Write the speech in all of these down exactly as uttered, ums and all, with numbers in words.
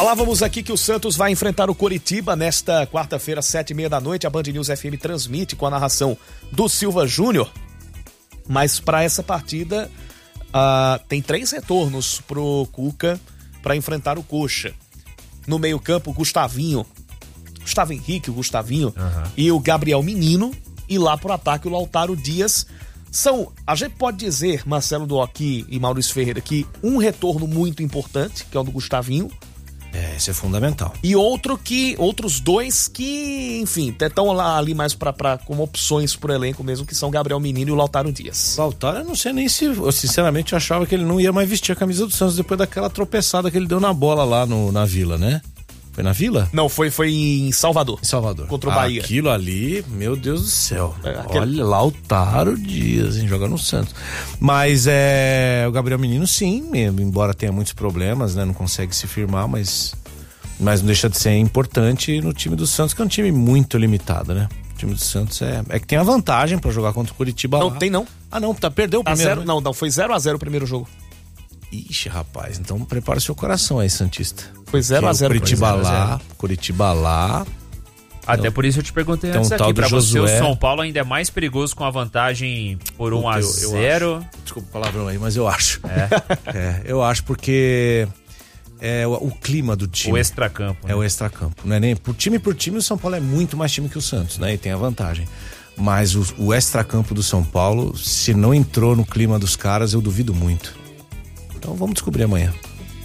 Falávamos aqui que o Santos vai enfrentar o Coritiba nesta quarta-feira, sete e meia da noite. A Band News F M transmite com a narração do Silva Júnior. Mas para essa partida uh, tem três retornos pro Cuca para enfrentar o Coxa. No meio-campo, o Gustavinho, Gustavo Henrique, o Gustavinho uhum. e o Gabriel Menino. E lá pro ataque, o Lautaro Dias. São, a gente pode dizer, Marcelo Duoc e Maurício Ferreira, que um retorno muito importante, que é o do Gustavinho. É, esse é fundamental. E outro que, outros dois que, enfim, estão lá ali mais pra, pra, como opções pro elenco mesmo, que são o Gabriel Menino e o Lautaro Dias. Lautaro, eu não sei nem se, eu sinceramente eu achava que ele não ia mais vestir a camisa do Santos depois daquela tropeçada que ele deu na bola lá no, na Vila, né? Foi na Vila? Não, foi, foi em Salvador. Em Salvador. Contra o Bahia. Aquilo ali, meu Deus do céu. É, aquele... Olha, Lautaro Dias, hein, joga no Santos. Mas é, o Gabriel Menino, sim, mesmo, embora tenha muitos problemas, né? Não consegue se firmar, mas, mas não deixa de ser importante no time do Santos, que é um time muito limitado, né? O time do Santos é, é que tem a vantagem pra jogar contra o Curitiba. Não lá. tem, não. Ah, não, tá, perdeu o tá primeiro. Zero, não, não, foi zero a zero o primeiro jogo. Ixi, rapaz, então prepara o seu coração aí, Santista. Foi zero a zero. Curitiba lá, Curitiba lá. Até então, por isso eu te perguntei então, antes aqui, pra você Josué, o São Paulo ainda é mais perigoso com a vantagem por um a zero. Desculpa o palavrão aí, mas eu acho. É, é eu acho porque é o, o clima do time. O extracampo. Né? É o extracampo. Não é nem por time por time, o São Paulo é muito mais time que o Santos, né? E tem a vantagem. Mas o, o extracampo do São Paulo, se não entrou no clima dos caras, eu duvido muito. Então vamos descobrir amanhã.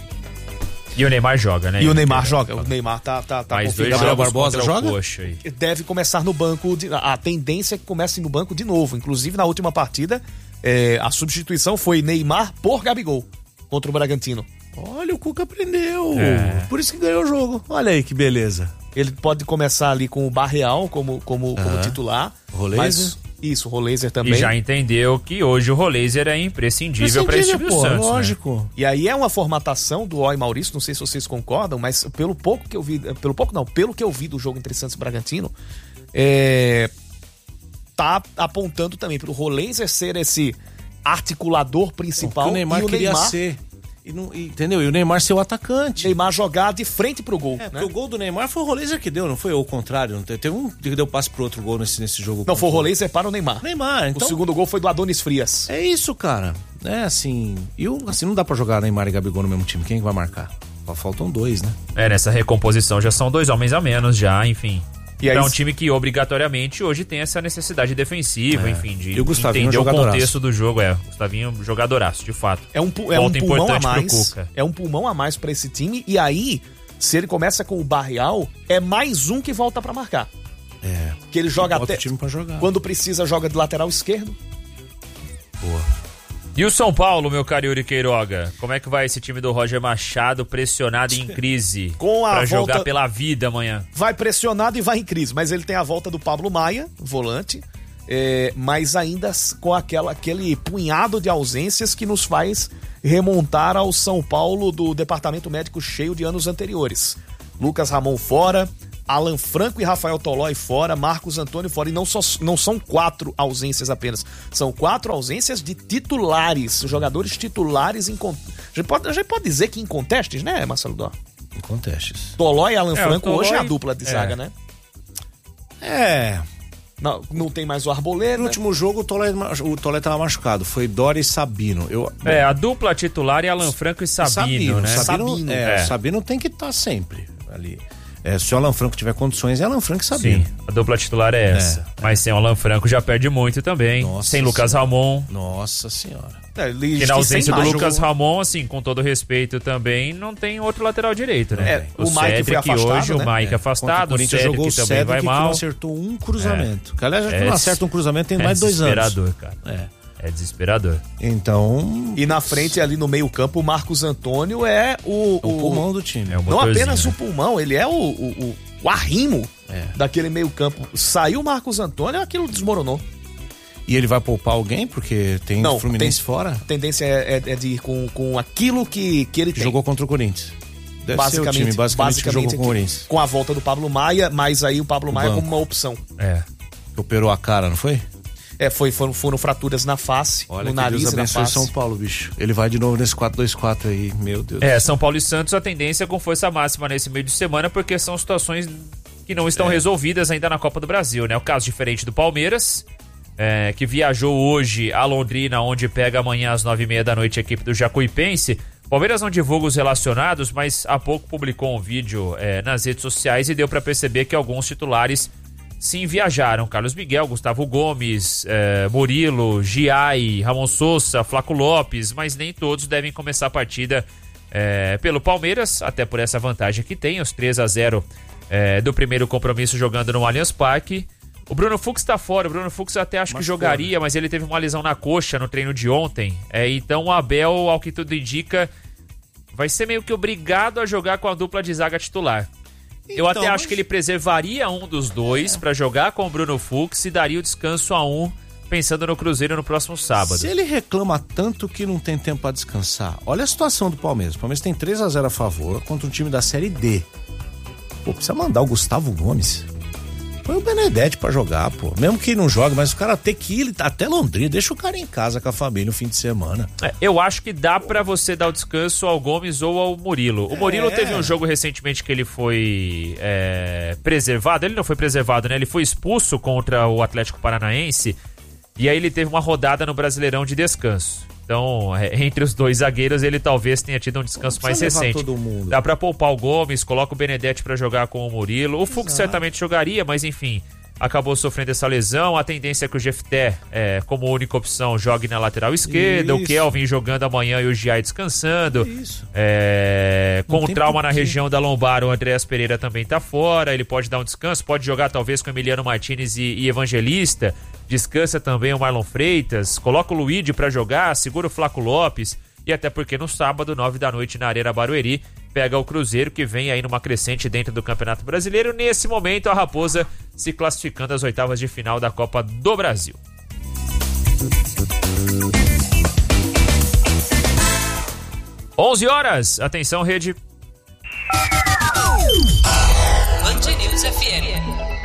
E o Neymar joga, né? E o Neymar joga. O Neymar tá, tá, tá mais dois Gabriel Barbosa joga? Deve começar no banco. De, a tendência é que comece no banco de novo. Inclusive, na última partida, é, a substituição foi Neymar por Gabigol contra o Bragantino. Olha, o Cuca aprendeu. É. Por isso que ganhou o jogo. Olha aí que beleza. Ele pode começar ali com o Barreal como, como, como uhum. titular. Roleiser. Isso, o Roleiser também. E já entendeu que hoje o Roleiser é imprescindível para esse time do Santos, lógico. Né? E aí é uma formatação do Ó e Maurício, não sei se vocês concordam, mas pelo pouco que eu vi, pelo pouco não, pelo que eu vi do jogo entre Santos e Bragantino, é, tá apontando também pro Roleiser ser esse articulador principal. O que o Neymar e o queria Neymar ser. E não, e, entendeu? E o Neymar ser o atacante. Neymar jogar de frente pro gol. É, né? porque o gol do Neymar foi o Roleiser que deu, não foi o contrário. Não teve, teve um que deu passe pro outro gol nesse, nesse jogo. Não, foi o Roleiser para o Neymar. Neymar, então. O segundo gol foi do Adonis Frias. É isso, cara. É assim. E o, assim, não dá pra jogar Neymar e Gabigol no mesmo time. Quem vai marcar? Só faltam dois, né? É, nessa recomposição já são dois homens a menos, já, enfim. E aí, é um time que obrigatoriamente hoje tem essa necessidade defensiva, é. enfim, de e o entender o contexto do jogo. É, o Gustavinho jogadoraço, de fato. É um, é um pulmão a mais. É um pulmão a mais pra esse time. E aí, se ele começa com o Barreal, é mais um que volta pra marcar. É. Que ele joga até. O time pra jogar. Quando precisa, joga de lateral esquerdo. Boa. E o São Paulo, meu caro Yuri Queiroga? Como é que vai esse time do Roger Machado pressionado e em crise? Com a pra volta... jogar pela vida amanhã. Vai pressionado e vai em crise, mas ele tem a volta do Pablo Maia, volante, é, mas ainda com aquela, aquele punhado de ausências que nos faz remontar ao São Paulo do departamento médico cheio de anos anteriores. Lucas Ramon fora, Alan Franco e Rafael Tolói fora, Marcos Antônio fora, e não, só, não são quatro ausências apenas, são quatro ausências de titulares, jogadores titulares em, a gente pode, a gente pode dizer que em contestes, né, Marcelo Dó? Em contestes. Tolói e Alan é, Franco Tolói, hoje é a dupla de zaga, é. né? É... Não, não tem mais o Arboleda. No último jogo o Tolé, o Tolé tava machucado. Foi Dória e Sabino. Eu, é, a dupla titular é Alan Franco e Sabino, Sabino né? Sabino, Sabino, é, é. Sabino tem que estar tá sempre ali. É, se o Alan Franco tiver condições, é Alan Franco e Sabino. Sim, a dupla titular é essa. É. Mas sem o Alan Franco já perde muito também. Nossa sem Lucas senhora. Ramon. Nossa senhora. É, e na ausência do Lucas jogou... Ramon, assim, com todo respeito também, não tem outro lateral direito, né? É, o, o Cedric hoje, né? o Mike é. afastado, o Cedric jogou o também Cedric vai mal. Que não acertou um cruzamento. É. Que, aliás, já é, não acerta um cruzamento tem é mais de dois anos. Desesperador, cara. É. É desesperador. Então... E na frente, ali no meio campo, o Marcos Antônio é o... O, o pulmão do time. É o não apenas né? o pulmão, ele é o, o, o, o arrimo é. daquele meio campo. Saiu o Marcos Antônio, aquilo desmoronou. E ele vai poupar alguém? Porque tem o Fluminense tem, fora? A tendência é, é, é de ir com, com aquilo que, que ele que tem. Jogou contra o Corinthians. Deve basicamente, ser o time, basicamente, basicamente jogou com o Corinthians. Com a volta do Pablo Maia, mas aí o Pablo o Maia banco. como uma opção. É. Operou a cara, não foi? É, foi, foram, foram fraturas na face, Olha, no nariz Deus e na abençoe face. São Paulo, bicho. Ele vai de novo nesse quatro dois quatro aí, meu Deus. É, São Paulo e Santos, a tendência é com força máxima nesse meio de semana, porque são situações que não estão é. resolvidas ainda na Copa do Brasil, né? O caso diferente do Palmeiras, é, que viajou hoje a Londrina, onde pega amanhã às nove e meia da noite a equipe do Jacuipense. Palmeiras não divulga os relacionados, mas há pouco publicou um vídeo é, nas redes sociais e deu para perceber que alguns titulares sim viajaram. Carlos Miguel, Gustavo Gomes, é, Murilo, Giai, Ramon Sousa, Flaco Lopes, mas nem todos devem começar a partida é, pelo Palmeiras, até por essa vantagem que tem, os três a zero é, do primeiro compromisso jogando no Allianz Parque. O Bruno Fux tá fora, o Bruno Fux eu até acho mas que jogaria, fora. Mas ele teve uma lesão na coxa no treino de ontem. É, então o Abel, ao que tudo indica, vai ser meio que obrigado a jogar com a dupla de zaga titular. Então, eu até acho mas... que ele preservaria um dos dois é. para jogar com o Bruno Fux e daria o descanso a um, pensando no Cruzeiro no próximo sábado. Se ele reclama tanto que não tem tempo para descansar, olha a situação do Palmeiras. O Palmeiras tem três a zero a favor contra um time da Série D. Pô, precisa mandar o Gustavo Gomes. Põe o Benedetti pra jogar, pô. Mesmo que não jogue, mas o cara tem que ir até Londrina. Deixa o cara em casa com a família no fim de semana. É, eu acho que dá pra você dar o descanso ao Gomes ou ao Murilo. O Murilo é. teve um jogo recentemente que ele foi é, preservado. Ele não foi preservado, né? Ele foi expulso contra o Atlético Paranaense. E aí ele teve uma rodada no Brasileirão de descanso. Então, entre os dois zagueiros, ele talvez tenha tido um descanso mais recente. Todo mundo. Dá pra poupar o Gomes, coloca o Benedetti pra jogar com o Murilo. O Fux certamente jogaria, mas enfim, acabou sofrendo essa lesão. A tendência é que o Jefté, é, como única opção, jogue na lateral esquerda. Isso. O Kelvin jogando amanhã e o Giai descansando. Isso. É, com o trauma na região da lombar, o Andréas Pereira também tá fora. Ele pode dar um descanso, pode jogar talvez com Emiliano Martinez e, e Evangelista. Descansa também o Marlon Freitas, coloca o Luigi pra jogar, segura o Flaco Lopes e até porque no sábado, nove da noite na Arena Barueri, pega o Cruzeiro que vem aí numa crescente dentro do Campeonato Brasileiro. Nesse momento a Raposa se classificando às oitavas de final da Copa do Brasil. onze horas, atenção rede. Band News F M.